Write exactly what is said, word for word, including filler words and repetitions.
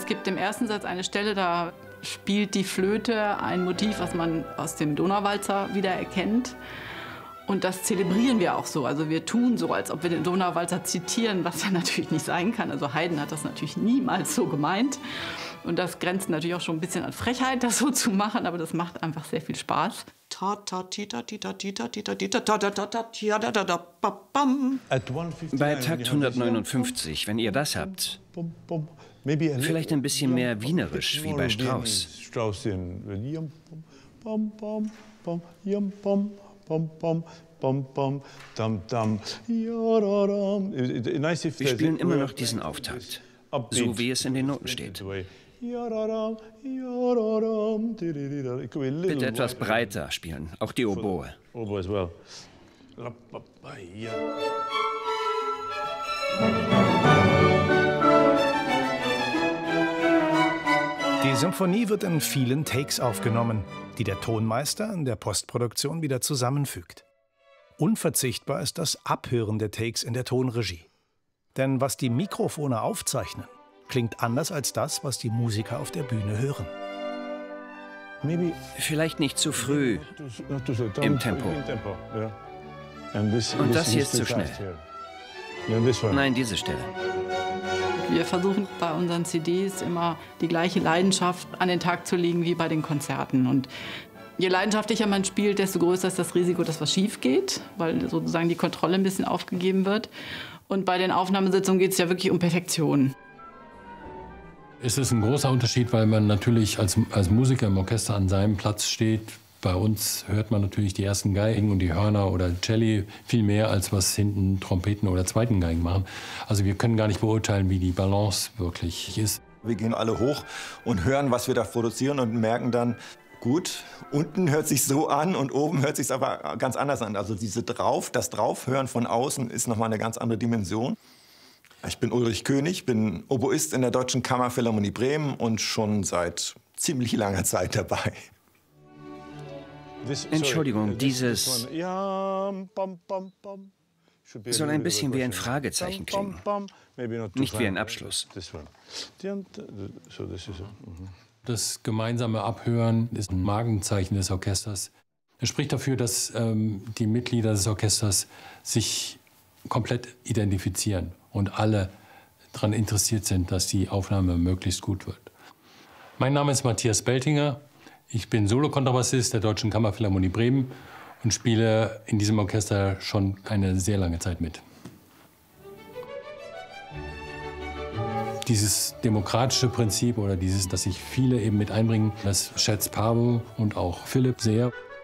Es gibt im ersten Satz eine Stelle, da spielt die Flöte ein Motiv, was man aus dem Donauwalzer wieder erkennt. Und das zelebrieren wir auch so. Also wir tun so, als ob wir den Donauwalzer zitieren, was ja natürlich nicht sein kann. Also Haydn hat das natürlich niemals so gemeint. Und das grenzt natürlich auch schon ein bisschen an Frechheit, das so zu machen, aber das macht einfach sehr viel Spaß. Bei Takt hundertneunundfünfzig, wenn ihr das habt, vielleicht ein bisschen mehr wienerisch, wie bei Strauss. Wir spielen immer noch diesen Auftakt, so wie es in den Noten steht. Bitte etwas breiter spielen, auch die Oboe. Die Symphonie wird in vielen Takes aufgenommen, die der Tonmeister in der Postproduktion wieder zusammenfügt. Unverzichtbar ist das Abhören der Takes in der Tonregie. Denn was die Mikrofone aufzeichnen, klingt anders als das, was die Musiker auf der Bühne hören. Vielleicht nicht zu früh im Tempo. Und das hier ist zu schnell. Nein, diese Stelle. Wir versuchen bei unseren C Ds immer die gleiche Leidenschaft an den Tag zu legen wie bei den Konzerten. Und je leidenschaftlicher man spielt, desto größer ist das Risiko, dass was schief geht, weil sozusagen die Kontrolle ein bisschen aufgegeben wird. Und bei den Aufnahmesitzungen geht es ja wirklich um Perfektion. Es ist ein großer Unterschied, weil man natürlich als, als Musiker im Orchester an seinem Platz steht. Bei uns hört man natürlich die ersten Geigen und die Hörner oder Celli viel mehr, als was hinten Trompeten oder zweiten Geigen machen. Also wir können gar nicht beurteilen, wie die Balance wirklich ist. Wir gehen alle hoch und hören, was wir da produzieren und merken dann, gut, unten hört sich so an und oben hört sich aber ganz anders an. Also diese Drauf, das Draufhören von außen ist nochmal eine ganz andere Dimension. Ich bin Ulrich König, bin Oboist in der Deutschen Kammerphilharmonie Bremen und schon seit ziemlich langer Zeit dabei. Entschuldigung, dieses soll ein bisschen wie ein Fragezeichen klingen, nicht wie ein Abschluss. Das gemeinsame Abhören ist ein Markenzeichen des Orchesters. Es spricht dafür, dass ähm, die Mitglieder des Orchesters sich komplett identifizieren und alle daran interessiert sind, dass die Aufnahme möglichst gut wird. Mein Name ist Matthias Beltinger. Ich bin Solo-Kontrabassist der Deutschen Kammerphilharmonie Bremen und spiele in diesem Orchester schon eine sehr lange Zeit mit. Dieses demokratische Prinzip oder dieses, dass sich viele eben mit einbringen, das schätzt Pablo und auch Philipp sehr.